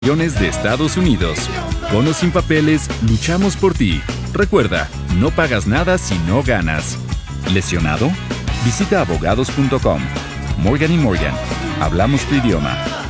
Millones de Estados Unidos. Con o sin papeles, luchamos por ti. Recuerda, no pagas nada si no ganas. ¿Lesionado? Visita abogados.com. Morgan & Morgan. Hablamos tu idioma.